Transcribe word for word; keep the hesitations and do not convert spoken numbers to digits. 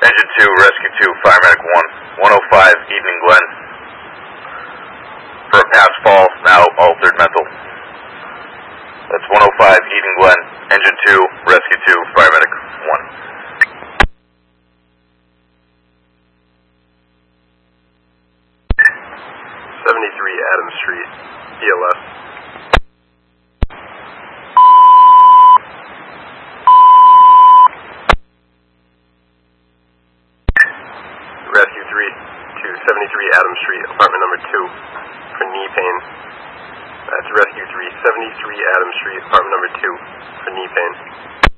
Engine two, Rescue two, Fire Medic one, one oh five, Eden and Glen. For a pass fall, now altered mental. That's one oh five, Eden Glen, Engine two, Rescue two, Fire Medic one. seventy-three Adams Street, B L S. Rescue three to seventy-three Adams Street, apartment number two, for knee pain. That's Rescue three, seventy-three Adams Street, apartment number two, for knee pain.